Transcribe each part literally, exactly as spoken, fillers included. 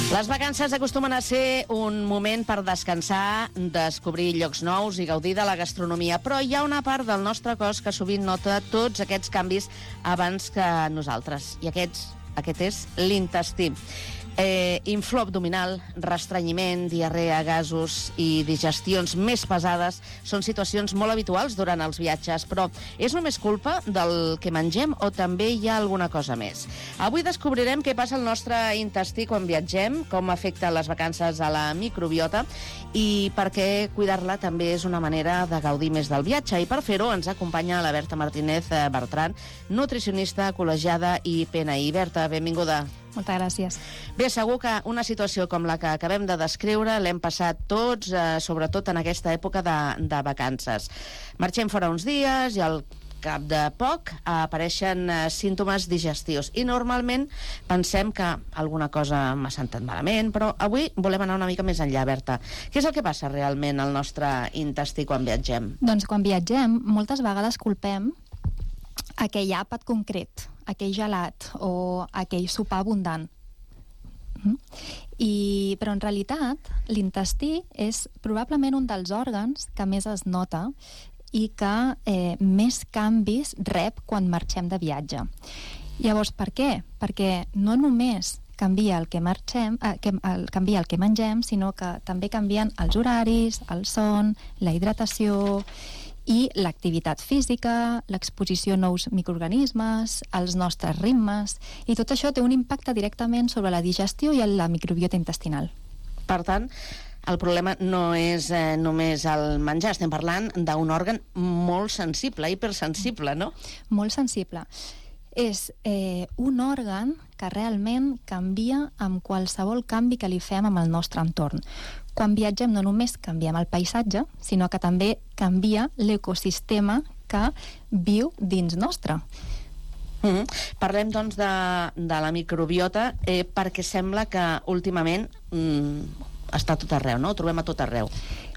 Les vacances acostumen a ser un moment per descansar, descobrir llocs nous i gaudir de la gastronomia, però hi ha una part del nostre cos que sovint nota tots aquests canvis abans que nosaltres, i aquests, aquest és l'intestí. Eh, inflor abdominal, restrenyiment, diarrea, gasos i digestions més pesades són situacions molt habituals durant els viatges, però és només culpa del que mengem o també hi ha alguna cosa més? Avui descobrirem què passa al nostre intestí quan viatgem, com afecta les vacances a la microbiota i per què cuidar-la també és una manera de gaudir més del viatge. I per fer-ho ens acompanya la Berta Martínez Bertran, nutricionista, col·legiada i P N I. Berta, benvinguda. Moltes gràcies. Bé, segur que una situació com la que acabem de descriure l'hem passat tots, eh, sobretot en aquesta època de, de vacances. Marxem fora uns dies i al cap de poc apareixen eh, símptomes digestius i normalment pensem que alguna cosa m'ha sentat malament, però avui volem anar una mica més enllà, Berta. Què és el que passa realment al nostre intestí quan viatgem? Doncs quan viatgem, moltes vegades culpem aquell àpat concret, aquell gelat o aquell sopar abundant. Mm? I, però en realitat l'intestí és probablement un dels òrgans que més es nota i que eh, més canvis rep quan marxem de viatge. Llavors, per què? Perquè no només canvia el que marxem, eh, que, el, canvia el que mengem, sinó que també canvien els horaris, el son, la hidratació i l'activitat física, l'exposició a nous microorganismes, els nostres ritmes, i tot això té un impacte directament sobre la digestió i la microbiota intestinal. Per tant, el problema no és eh, només el menjar, estem parlant d'un òrgan molt sensible, hipersensible, no? Molt sensible. És eh, un òrgan que realment canvia amb qualsevol canvi que li fem amb el nostre entorn. Quan viatgem no només canviem el paisatge, sinó que també canvia l'ecosistema que viu dins nostre. Mm-hmm. Parlem, doncs, de, de la microbiota, eh, perquè sembla que últimament mm, està a tot arreu, no? Ho trobem a tot arreu.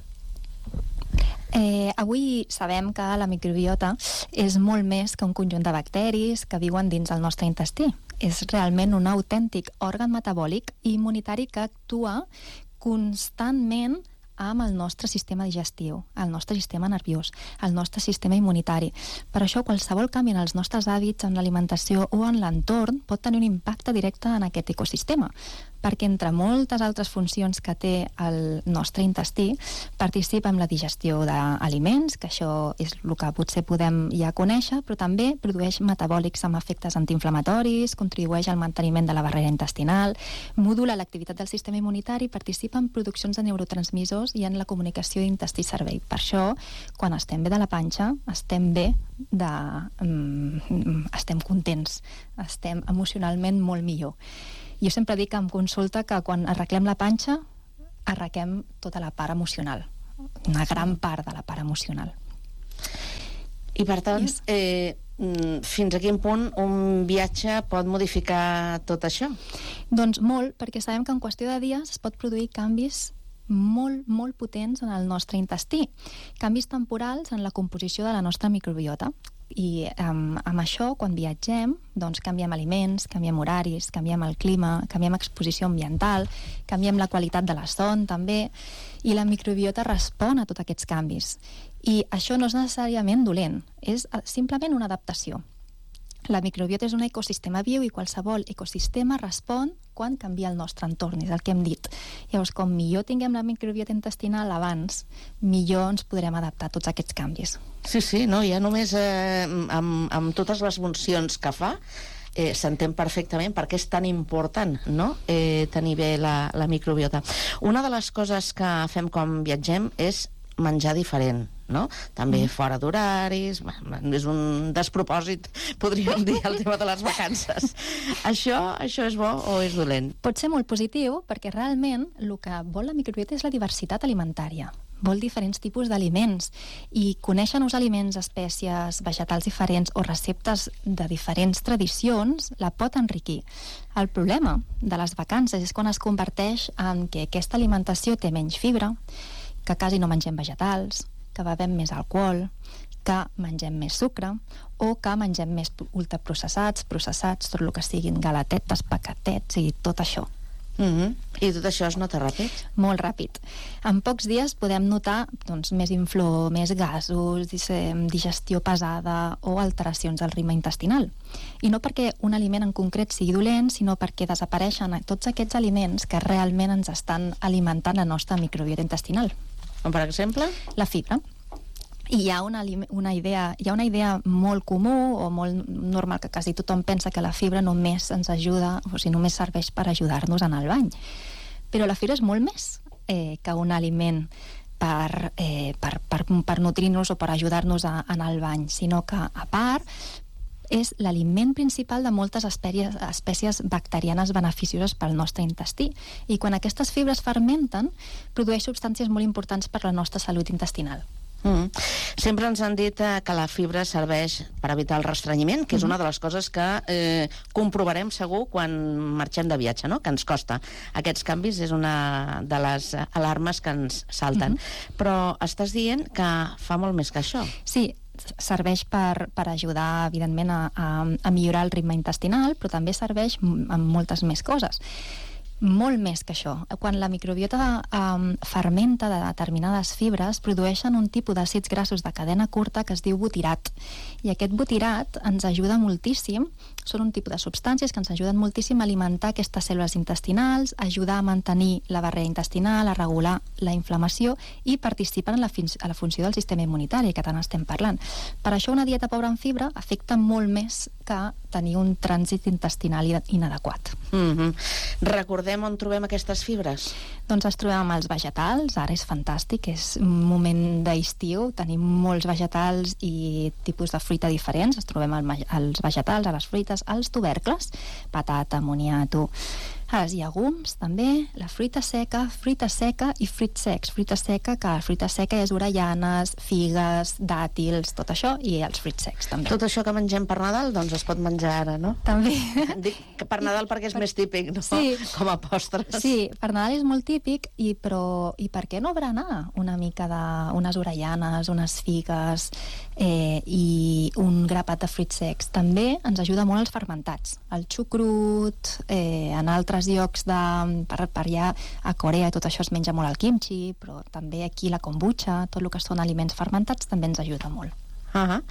Eh, avui sabem que la microbiota és molt més que un conjunt de bacteris que viuen dins el nostre intestí. És realment un autèntic òrgan metabòlic i immunitari que actua constantment amb el nostre sistema digestiu, el nostre sistema nerviós, el nostre sistema immunitari. Per això, qualsevol canvi en els nostres hàbits, en l'alimentació o en l'entorn pot tenir un impacte directe en aquest ecosistema, perquè entre moltes altres funcions que té el nostre intestí, participa en la digestió d'aliments, que això és el que potser podem ja conèixer, però també produeix metabòlics amb efectes antiinflamatoris, contribueix al manteniment de la barrera intestinal, modula l'activitat del sistema immunitari, participa en produccions de neurotransmissors i en la comunicació intestí-cervell. Per això, quan estem bé de la panxa, estem bé de... Um, estem contents, estem emocionalment molt millor. Jo sempre dic en consulta que quan arreglem la panxa, arreglem tota la part emocional, una gran part de la part emocional. I per tant, Yes. eh, fins a quin punt un viatge pot modificar tot això? Doncs molt, perquè sabem que en qüestió de dies es pot produir canvis molt, molt potents en el nostre intestí. Canvis temporals en la composició de la nostra microbiota. I um, amb això, quan viatgem, doncs canviem aliments, canviem horaris, canviem el clima, canviem exposició ambiental, canviem la qualitat de la son, també, i la microbiota respon a tots aquests canvis. I això no és necessàriament dolent, és simplement una adaptació. La microbiota és un ecosistema viu i qualsevol ecosistema respon quan canvia el nostre entorn, és el que hem dit. Llavors, com millor tinguem la microbiota intestinal abans, millor ens podrem adaptar a tots aquests canvis. Sí, sí, no, ja només eh, amb, amb totes les funcions que fa, eh, s'entén perfectament per què és tan important, no?, eh, tenir bé la, la microbiota. Una de les coses que fem quan viatgem és menjar diferent, no? També mm. fora d'horaris, és un despropòsit, podríem dir, el tema de les vacances. Això, això és bo o és dolent? Pot ser molt positiu, perquè realment el que vol la microbiota és la diversitat alimentària. Vol diferents tipus d'aliments i conèixer nous aliments, espècies, vegetals diferents o receptes de diferents tradicions la pot enriquir. El problema de les vacances és quan es converteix en que aquesta alimentació té menys fibra, que quasi no mengem vegetals, que bevem més alcohol, que mengem més sucre o que mengem més ultraprocessats, processats, tot el que siguin galatetes, paquetets i tot això. Mm-hmm. I tot això es nota ràpid? Molt ràpid. En pocs dies podem notar doncs, més inflor, més gasos, digestió pesada o alteracions del ritme intestinal. I no perquè un aliment en concret sigui dolent, sinó perquè desapareixen tots aquests aliments que realment ens estan alimentant la nostra microbiota intestinal. Com per exemple? La fibra. I hi ha una, una, idea, hi ha una idea molt comú o molt normal que quasi tothom pensa que la fibra només ens ajuda, o sigui, només serveix per ajudar-nos a anar al bany. Però la fibra és molt més eh, que un aliment per, eh, per, per, per nutrir-nos o per ajudar-nos a, a anar al bany, sinó que, a part, és l'aliment principal de moltes espècies, espècies bacterianes beneficioses pel nostre intestí. I quan aquestes fibres fermenten, produeix substàncies molt importants per la nostra salut intestinal. Mm. Sempre ens han dit eh, que la fibra serveix per evitar el restrenyiment, que és una de les coses que eh, comprovarem segur quan marxem de viatge, no? Que ens costa. Aquests canvis és una de les alarmes que ens salten. Mm-hmm. Però estàs dient que fa molt més que això. Sí, serveix per, per ajudar, evidentment, a, a, a millorar el ritme intestinal, però també serveix amb moltes més coses. Molt més que això. Quan la microbiota um, fermenta de determinades fibres, produeixen un tipus d'àcids grassos de cadena curta que es diu butirat. I aquest butirat ens ajuda moltíssim, són un tipus de substàncies que ens ajuden moltíssim a alimentar aquestes cèl·lules intestinals, ajudar a mantenir la barrera intestinal, a regular la inflamació i participen en la, a la funció del sistema immunitari, que tant estem parlant. Per això una dieta pobra en fibra afecta molt més que tenir un trànsit intestinal inadequat. Mm-hmm. Recordem on trobem aquestes fibres? Doncs es trobem amb els vegetals, ara és fantàstic, és un moment d'estiu, tenim molts vegetals i tipus de fruita diferents, es trobem als vegetals, a les fruites, als tubercles, patata, moniato, els llegums també, la fruita seca, fruita seca i fruits secs. Fruita seca, que la fruita seca és avellanes, figues, dàtils, tot això, i els fruits secs també. Tot això que mengem per Nadal, doncs es pot menjar ara, no? També. Dic que per Nadal perquè és per... més típic, no? Sí. Com a postres. Sí, per Nadal és molt típic, i, però i per què no berenar una mica d'unes avellanes, unes figues eh, i un grapat de fruits secs? També ens ajuda molt els fermentats. El xucrut, eh, en altres llocs de, per, per allà a Corea tot això es menja molt el kimchi, però també aquí la kombucha, tot el que són aliments fermentats també ens ajuda molt. Uh-huh.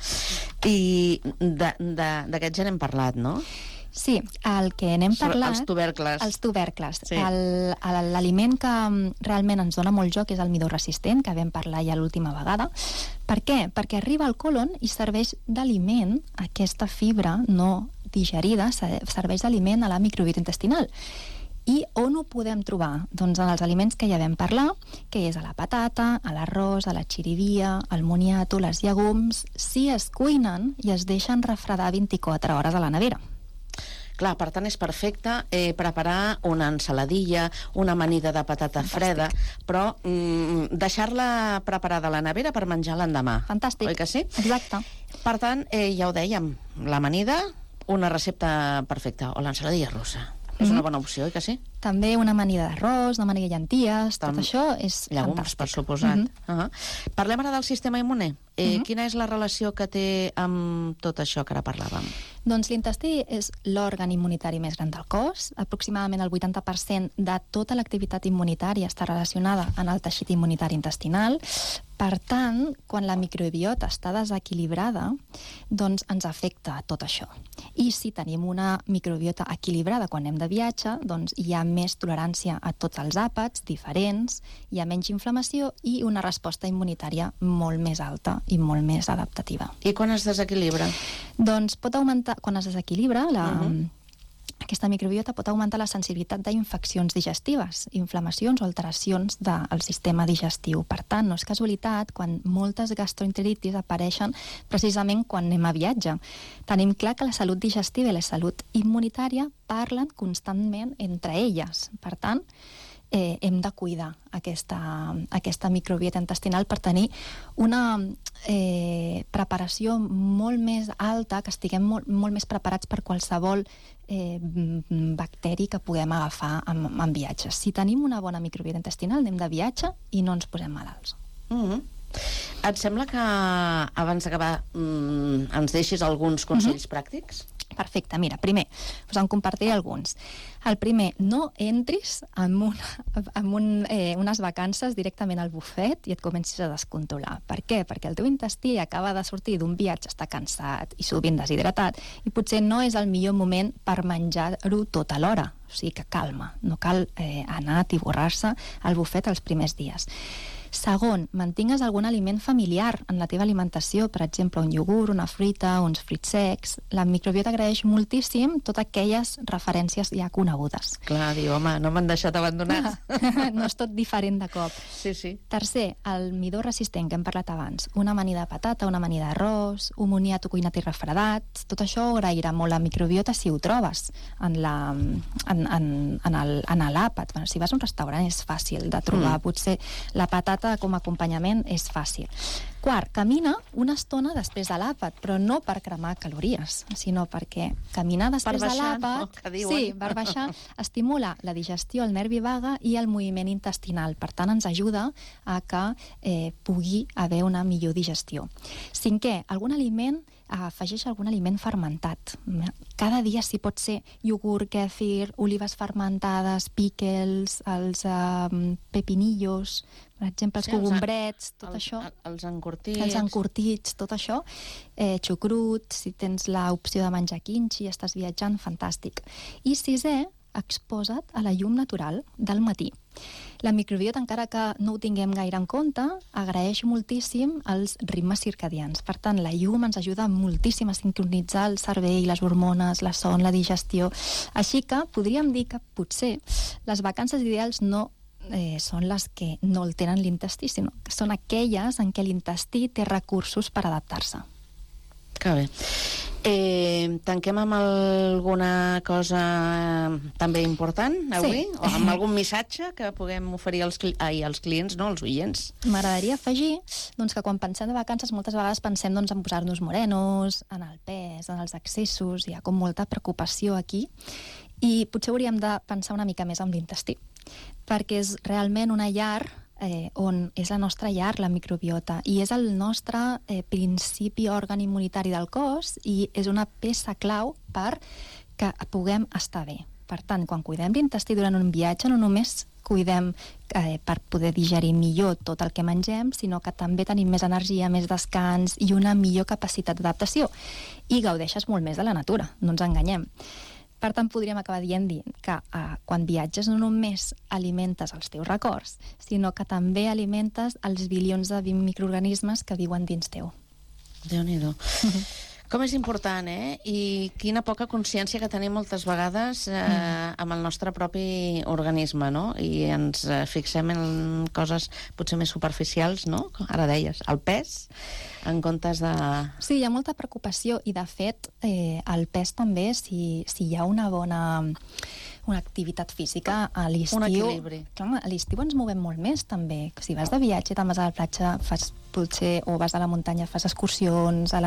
I d'aquest ja n'hem parlat, no? Sí, el que n'hem parlat... Els tubercles. Els tubercles. Sí. L'aliment que realment ens dona molt joc és el midó resistent, que vam parlar ja l'última vegada. Per què? Perquè arriba al colon i serveix d'aliment, aquesta fibra no digerida, serveix d'aliment a la microbiota intestinal. I on ho podem trobar? Doncs en els aliments que ja vam parlar, que és a la patata, a l'arròs, a la xirivia, al moniato, les llegums, si es cuinen i es deixen refredar vint-i-quatre hores a la nevera. Clar, per tant, és perfecte eh, preparar una ensaladilla, una amanida de patata Fantàstic. freda, però mm, deixar-la preparada a la nevera per menjar l'endemà. Fantàstic. Oi que sí? Exacte. Per tant, eh, ja ho dèiem, l'amanida, una recepta perfecta, o l'ensaladilla russa. És mm-hmm. una bona opció, oi que sí? També una amanida d'arròs, una amanida de llenties, Tam... tot això és Llegums, fantàstic. Per suposat. Mm-hmm. Uh-huh. Parlem ara del sistema immune. Eh, mm-hmm. Quina és la relació que té amb tot això que ara parlàvem? Doncs l'intestí és l'òrgan immunitari més gran del cos. Aproximadament el vuitanta per cent de tota l'activitat immunitària està relacionada en el teixit immunitari intestinal. Per tant, quan la microbiota està desequilibrada, doncs ens afecta tot això. I si tenim una microbiota equilibrada quan anem de viatge, doncs hi ha més tolerància a tots els àpats diferents, hi ha menys inflamació i una resposta immunitària molt més alta i molt més adaptativa. I quan es desequilibra? Doncs pot augmentar, quan es desequilibra, la... Uh-huh. aquesta microbiota pot augmentar la sensibilitat d'infeccions digestives, inflamacions o alteracions del sistema digestiu. Per tant, no és casualitat quan moltes gastroenteritis apareixen precisament quan anem a viatge. Tenim clar que la salut digestiva i la salut immunitària parlen constantment entre elles. Per tant, eh, hem de cuidar aquesta, aquesta microbiota intestinal per tenir una eh, preparació molt més alta, que estiguem molt, molt més preparats per qualsevol eh, bacteri que puguem agafar en, en viatges. Si tenim una bona microbiota intestinal, anem de viatge i no ens posem malalts. Mm-hmm. Et sembla que abans d'acabar mm, ens deixis alguns consells mm-hmm. pràctics? Perfecte, mira, primer, us en compartiré alguns. El primer, no entris en, un, en un, eh, unes vacances directament al bufet i et comencis a descontrolar. Per què? Perquè el teu intestí acaba de sortir d'un viatge, està cansat i sovint deshidratat, i potser no és el millor moment per menjar-ho tot alhora. O sigui que calma, no cal eh, anar a tiborrar-se al bufet els primers dies. Segon, mantingues algun aliment familiar en la teva alimentació, per exemple, un iogurt, una fruita, uns fruits secs. La microbiota agraeix moltíssim totes aquelles referències ja conegudes. Clar, diu, home, no m'han deixat abandonats. No és tot diferent de cop. Sí, sí. Tercer, el midó resistent que hem parlat abans. Una amanida de patata, una amanida d'arròs, un moniato cuinat i refredat. Tot això agrairà molt la microbiota si ho trobes en la, en, en, en el, en l'àpat. Bueno, si vas a un restaurant és fàcil de trobar. Mm. Potser la patata com a acompanyament és fàcil. Quart, camina una estona després de l'àpat, però no per cremar calories, sinó perquè caminar després baixar, de l'àpat, no, que diuen. sí, per baixar, estimula la digestió, el nervi vague i el moviment intestinal. Per tant, ens ajuda a que eh, pugui haver una millor digestió. Cinquè, algun aliment afegeix algun aliment fermentat. Cada dia, si pot ser iogurt, kèfir, olives fermentades, pickles, els um, pepinillos, per exemple, els sí, cogombrets, tot els, això. Els encurtits. Els encurtits, tot això. Eh, xucrut, si tens l'opció de menjar quinxi, estàs viatjant, fantàstic. I sisè, exposa't a la llum natural del matí. La microbiota, encara que no ho tinguem gaire en compte, agraeix moltíssim els ritmes circadians. Per tant, la llum ens ajuda moltíssim a sincronitzar el cervell, les hormones, la son, la digestió. Així que podríem dir que potser les vacances ideals no eh, són les que no el tenen l'intestí, sinó que són aquelles en què l'intestí té recursos per adaptar-se. Que bé. Eh, tanquem amb alguna cosa també important avui? Sí. O amb algun missatge que puguem oferir als, cli ai, als clients, no, als oients? M'agradaria afegir doncs, que quan pensem de vacances moltes vegades pensem doncs, en posar-nos morenos, en el pes, en els excessos, hi ha com molta preocupació aquí i potser hauríem de pensar una mica més en l'intestí, perquè és realment una llar Eh, on és la nostra llar, la microbiota, i és el nostre eh, principi òrgan immunitari del cos i és una peça clau per que puguem estar bé. Per tant, quan cuidem l'intestí durant un viatge, no només cuidem eh, per poder digerir millor tot el que mengem, sinó que també tenim més energia, més descans i una millor capacitat d'adaptació. I gaudeixes molt més de la natura, no ens enganyem. Per tant, podríem acabar dient que eh, quan viatges no només alimentes els teus records, sinó que també alimentes els bilions de microorganismes que viuen dins teu. Déu-n'hi-do. Com és important, eh? I quina poca consciència que tenim moltes vegades eh, mm. amb el nostre propi organisme, no? I ens eh, fixem en coses potser més superficials, no? Ara deies, el pes, en comptes de... Sí, hi ha molta preocupació i, de fet, eh, el pes també, si, si hi ha una bona... una activitat física a l'estiu... Un equilibri. Clar, a l'estiu ens movem molt més, també. Si vas de viatge, te'n vas a la platja, fas potser, o vas a la muntanya, fas excursions, a la